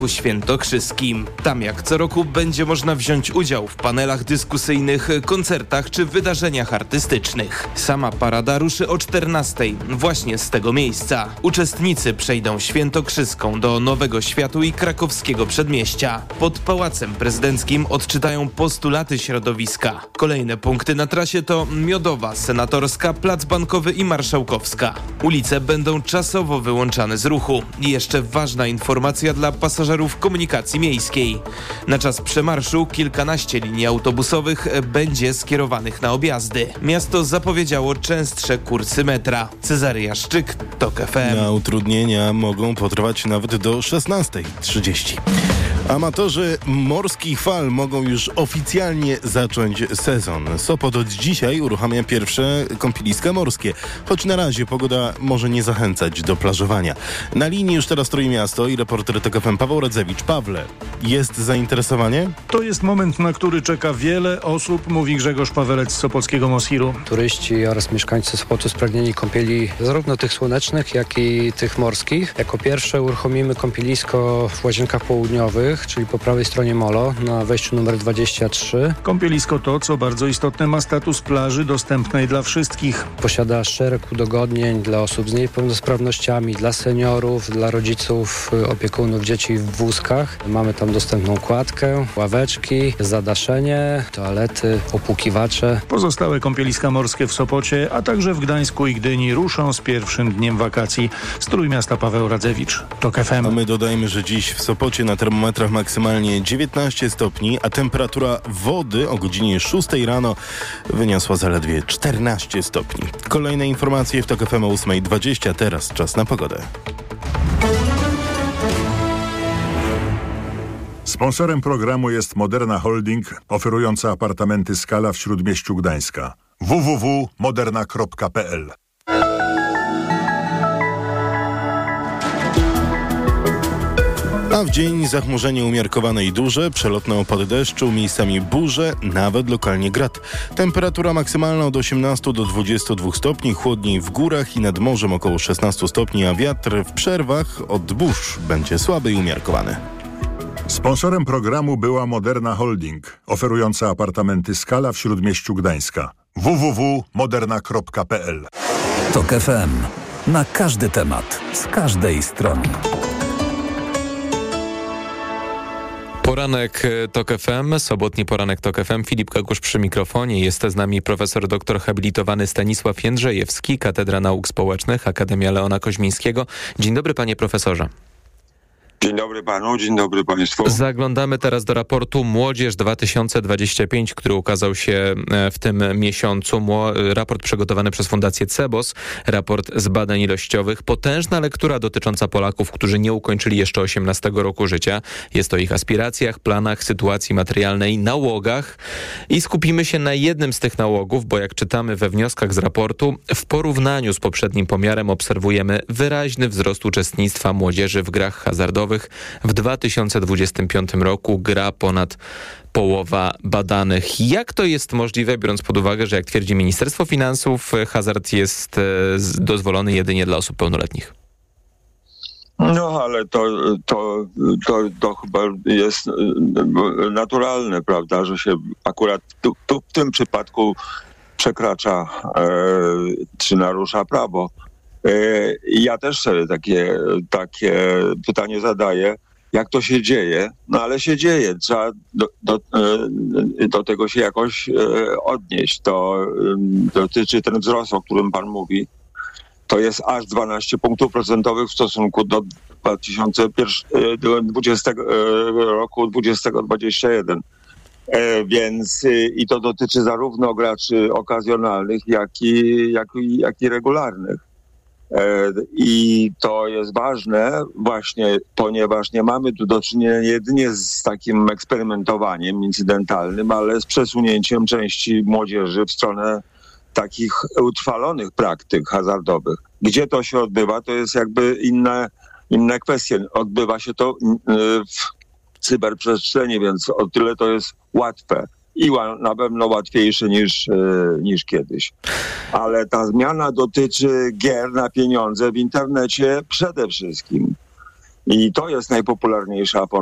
Świętokrzyskim. Tam jak co roku będzie można wziąć udział w panelach dyskusyjnych, koncertach czy wydarzeniach artystycznych. Sama parada ruszy o 14:00 właśnie z tego miejsca. Uczestnicy przejdą Świętokrzyską do Nowego Światu i krakowskiego Przedmieścia. Pod Pałacem Prezydenckim odczytają postulaty środowiska. Kolejne punkty na trasie to Miodowa, Senatorska, Plac Bankowy i Marszałkowska. Ulice będą czasowo wyłączane z ruchu. I jeszcze ważna informacja dla pasażerów komunikacji miejskiej. Na czas przemarszu kilkanaście linii autobusowych będzie skierowanych na objazdy. Miasto zapowiedziało częstsze kursy metra. Cezary Jaszczyk, TOK FM. Na utrudnienia mogą potrwać nawet do 16:30. Amatorzy morskich fal mogą już oficjalnie zacząć sezon. Sopot od dzisiaj uruchamia pierwsze kąpieliska morskie, choć na razie pogoda może nie zachęcać do plażowania. Na linii już teraz Trójmiasto i reporter TOK FM Paweł Radzewicz. Pawle, jest zainteresowanie? To jest moment, na który czeka wiele osób, mówi Grzegorz Pawelec z Sopockiego Moskiru. Turyści oraz mieszkańcy Sopotu spragnieni kąpieli zarówno tych słonecznych, jak i tych morskich. Jako pierwsze uruchomimy kąpielisko w Łazienkach Południowych, czyli po prawej stronie molo, na wejściu numer 23. Kąpielisko to, co bardzo istotne, ma status plaży dostępnej dla wszystkich. Posiada szereg udogodnień dla osób z niepełnosprawnościami, dla seniorów, dla rodziców, opiekunów dzieci w wózkach. Mamy tam dostępną kładkę, ławeczki, zadaszenie, toalety, opłukiwacze. Pozostałe kąpieliska morskie w Sopocie, a także w Gdańsku i Gdyni ruszą z pierwszym dniem wakacji. Z Trójmiasta Paweł Radzewicz, TOK FM. A my dodajmy, że dziś w Sopocie na termometrach maksymalnie 19 stopni, a temperatura wody o godzinie 6 rano wyniosła zaledwie 14 stopni. Kolejne informacje w TOK FM o 8:20. Teraz czas na pogodę. Sponsorem programu jest Moderna Holding, oferująca apartamenty Skala w Śródmieściu Gdańska. www.moderna.pl. A w dzień zachmurzenie umiarkowane i duże, przelotne opady deszczu, miejscami burze, nawet lokalnie grad. Temperatura maksymalna od 18 do 22 stopni, chłodniej w górach i nad morzem około 16 stopni, a wiatr w przerwach od burz będzie słaby i umiarkowany. Sponsorem programu była Moderna Holding, oferująca apartamenty Skala w Śródmieściu Gdańska. www.moderna.pl. TOK FM. Na każdy temat, z każdej strony. Poranek TOK FM, sobotni poranek TOK FM. Filip Kakusz przy mikrofonie. Jest z nami profesor doktor habilitowany Stanisław Jędrzejewski, Katedra Nauk Społecznych, Akademia Leona Koźmińskiego. Dzień dobry, panie profesorze. Dzień dobry panu, dzień dobry państwu. Zaglądamy teraz do raportu Młodzież 2025, który ukazał się w tym miesiącu. Raport przygotowany przez Fundację CEBOS, raport z badań ilościowych. Potężna lektura dotycząca Polaków, którzy nie ukończyli jeszcze 18 roku życia. Jest o ich aspiracjach, planach, sytuacji materialnej, nałogach. I skupimy się na jednym z tych nałogów, bo jak czytamy we wnioskach z raportu, w porównaniu z poprzednim pomiarem obserwujemy wyraźny wzrost uczestnictwa młodzieży w grach hazardowych. W 2025 roku gra ponad połowa badanych. Jak to jest możliwe, biorąc pod uwagę, że jak twierdzi Ministerstwo Finansów, hazard jest dozwolony jedynie dla osób pełnoletnich? No ale to chyba jest naturalne, prawda, że się akurat tu w tym przypadku przekracza czy narusza prawo. Ja też sobie takie pytanie zadaję, jak to się dzieje, no ale się dzieje, trzeba do tego się jakoś odnieść. To dotyczy ten wzrost, o którym pan mówi, to jest aż 12 punktów procentowych w stosunku do 2020 roku 2021. Więc i to dotyczy zarówno graczy okazjonalnych, jak i regularnych. I to jest ważne właśnie, ponieważ nie mamy tu do czynienia jedynie z takim eksperymentowaniem incydentalnym, ale z przesunięciem części młodzieży w stronę takich utrwalonych praktyk hazardowych. Gdzie to się odbywa, to jest jakby inne kwestie. Odbywa się to w cyberprzestrzeni, więc o tyle to jest łatwe. I na pewno łatwiejsze niż kiedyś. Ale ta zmiana dotyczy gier na pieniądze w internecie przede wszystkim. I to jest najpopularniejsza